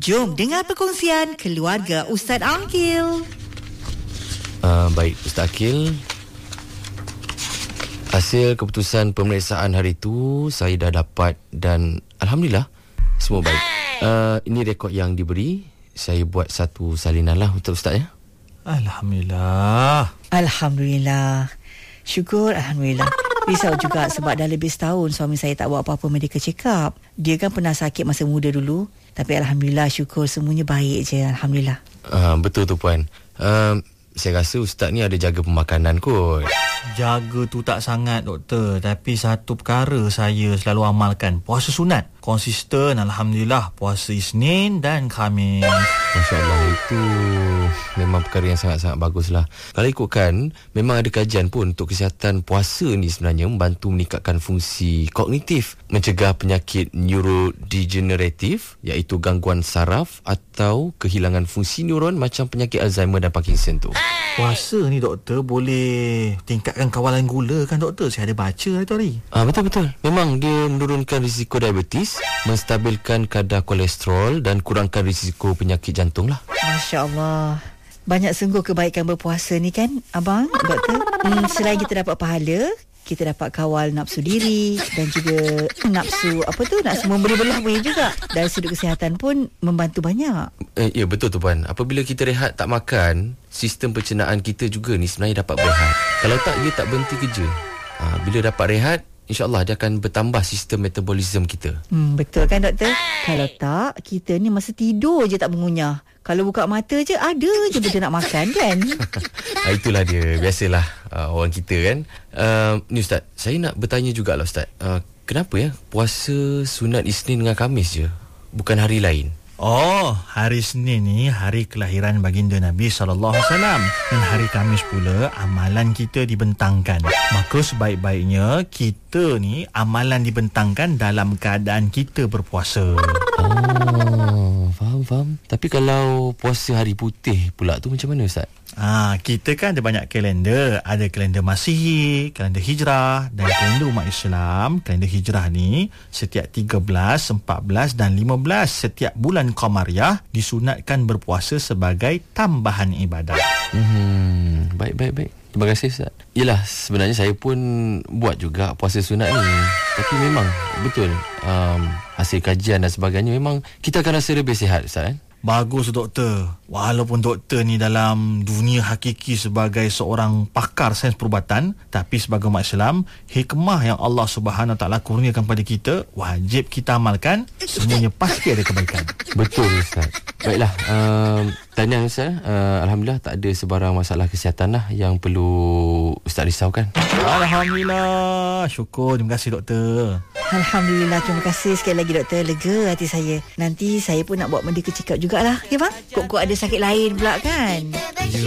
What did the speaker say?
Jom dengar perkongsian keluarga Ustaz Aqil. Baik, Ustaz Aqil. Hasil keputusan pemeriksaan hari itu saya dah dapat dan Alhamdulillah semua baik. Ini rekod yang diberi. Saya buat satu salinan lah untuk Ustaz ya. Alhamdulillah. Alhamdulillah. Syukur, Alhamdulillah. Risau juga sebab dah lebih setahun suami saya tak buat apa-apa medical check up. Dia kan pernah sakit masa muda dulu. Tapi Alhamdulillah, syukur semuanya baik je. Alhamdulillah. Betul tu Puan. Saya rasa Ustaz ni ada jaga pemakanan kot. Jaga tu tak sangat doktor. Tapi satu perkara saya selalu amalkan. Puasa sunat. Konsisten Alhamdulillah. Puasa Isnin dan Khamis. Masya Allah, itu memang perkara yang sangat-sangat bagus lah. Kalau ikutkan, memang ada kajian pun untuk kesihatan puasa ni sebenarnya membantu meningkatkan fungsi kognitif, mencegah penyakit neurodegeneratif iaitu gangguan saraf atau kehilangan fungsi neuron macam penyakit Alzheimer dan Parkinson tu. Puasa ni doktor boleh tingkatkan kawalan gula kan doktor? Saya ada baca hari tu hari. Betul-betul. Memang dia menurunkan risiko diabetes, menstabilkan kadar kolesterol dan kurangkan risiko penyakit jantung lah. Masya Allah. Banyak sungguh kebaikan berpuasa ni kan, abang, doktor. Selain kita dapat pahala, kita dapat kawal nafsu diri dan juga nafsu memberi belah boleh juga. Dari sudut kesihatan pun membantu banyak. Ya betul tu Puan. Apabila kita rehat tak makan, sistem pencernaan kita juga ni sebenarnya dapat berehat. Kalau tak, dia tak berhenti kerja. Bila dapat rehat, InsyaAllah dia akan bertambah sistem metabolisme kita. Betul kan doktor? Kalau tak, kita ni masa tidur je tak mengunyah. Kalau buka mata je, ada je benda nak makan kan? Itulah dia. Biasalah orang kita kan. Ni Ustaz, saya nak bertanya jugalah Ustaz. Kenapa ya puasa sunat Isnin dengan Khamis je, bukan hari lain? Hari Senin ni hari kelahiran baginda Nabi SAW. Dan hari Khamis pula amalan kita dibentangkan. Maka sebaik-baiknya kita ni amalan dibentangkan dalam keadaan kita berpuasa. Faham. Tapi kalau puasa hari putih pula tu macam mana Ustaz? Kita kan ada banyak kalender. Ada kalender Masihi, kalender Hijrah dan kalender umat Islam. Kalender Hijrah ni setiap 13, 14 dan 15 setiap bulan Qamariyah disunatkan berpuasa sebagai tambahan ibadat. Baik. Terima kasih Ustaz. Yelah, sebenarnya saya pun buat juga puasa sunat ni. Tapi memang betul hasil kajian dan sebagainya, memang kita akan rasa lebih sihat Ustaz kan? Bagus doktor. Walaupun doktor ni dalam dunia hakiki sebagai seorang pakar sains perubatan, tapi sebagai umat Islam, hikmah yang Allah Subhanahu Wa Taala kurniakan pada kita wajib kita amalkan. Semuanya pasti ada kebaikan. Betul Ustaz. Baiklah, tahniah Ustaz. Alhamdulillah tak ada sebarang masalah kesihatan lah yang perlu Ustaz risaukan. Alhamdulillah. Syukur. Terima kasih doktor. Alhamdulillah, terima kasih sekali lagi doktor. Lega hati saya. Nanti saya pun nak buat medical check up jugalah, ya bang? Kok ada sakit lain pula kan?